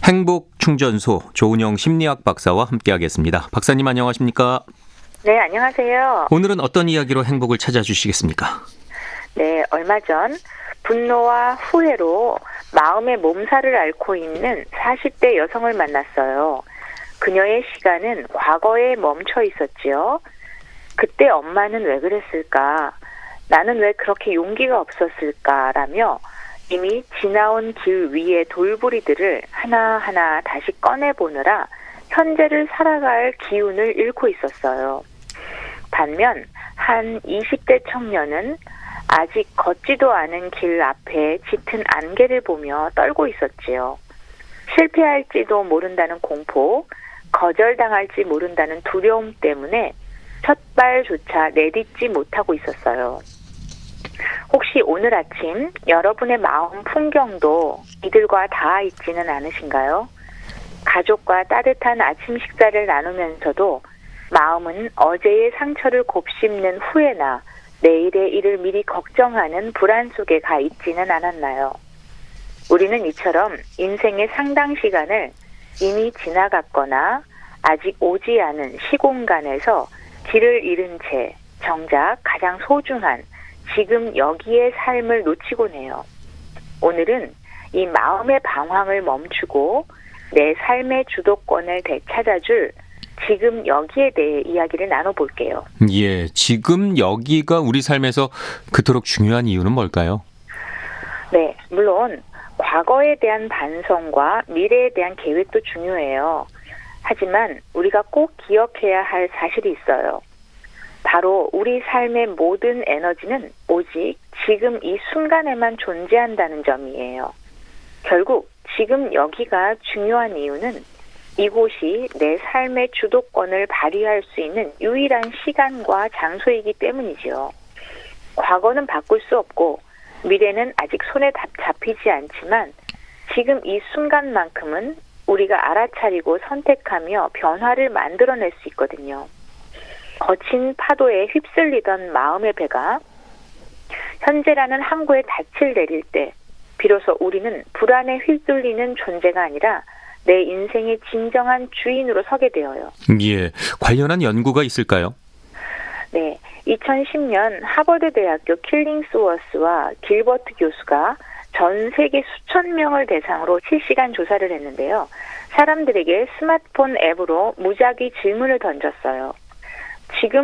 행복충전소 조은영 심리학 박사와 함께하겠습니다. 박사님 안녕하십니까? 네, 안녕하세요. 오늘은 어떤 이야기로 행복을 찾아주시겠습니까? 네, 얼마 전 분노와 후회로 마음의 몸살을 앓고 있는 40대 여성을 만났어요. 그녀의 시간은 과거에 멈춰 있었지요. 그때 엄마는 왜 그랬을까? 나는 왜 그렇게 용기가 없었을까라며 이미 지나온 길 위의 돌부리들을 하나하나 다시 꺼내보느라 현재를 살아갈 기운을 잃고 있었어요. 반면 한 20대 청년은 아직 걷지도 않은 길 앞에 짙은 안개를 보며 떨고 있었지요. 실패할지도 모른다는 공포, 거절당할지 모른다는 두려움 때문에 첫 발조차 내딛지 못하고 있었어요. 혹시 오늘 아침 여러분의 마음 풍경도 이들과 닿아 있지는 않으신가요? 가족과 따뜻한 아침 식사를 나누면서도 마음은 어제의 상처를 곱씹는 후회나 내일의 일을 미리 걱정하는 불안 속에 가 있지는 않았나요? 우리는 이처럼 인생의 상당 시간을 이미 지나갔거나 아직 오지 않은 시공간에서 길을 잃은 채 정작 가장 소중한 지금 여기의 삶을 놓치곤 해요. 오늘은 이 마음의 방황을 멈추고 내 삶의 주도권을 되찾아줄 지금 여기에 대해 이야기를 나눠볼게요. 예, 지금 여기가 우리 삶에서 그토록 중요한 이유는 뭘까요? 네, 물론 과거에 대한 반성과 미래에 대한 계획도 중요해요. 하지만 우리가 꼭 기억해야 할 사실이 있어요. 바로 우리 삶의 모든 에너지는 오직 지금 이 순간에만 존재한다는 점이에요. 결국 지금 여기가 중요한 이유는 이곳이 내 삶의 주도권을 발휘할 수 있는 유일한 시간과 장소이기 때문이지요. 과거는 바꿀 수 없고 미래는 아직 손에 잡히지 않지만 지금 이 순간만큼은 우리가 알아차리고 선택하며 변화를 만들어낼 수 있거든요. 거친 파도에 휩쓸리던 마음의 배가 현재라는 항구에 닻을 내릴 때 비로소 우리는 불안에 휘둘리는 존재가 아니라 내 인생의 진정한 주인으로 서게 되어요. 예, 관련한 연구가 있을까요? 네, 2010년 하버드 대학교 킬링스워스와 길버트 교수가 전 세계 수천 명을 대상으로 실시간 조사를 했는데요. 사람들에게 스마트폰 앱으로 무작위 질문을 던졌어요. 지금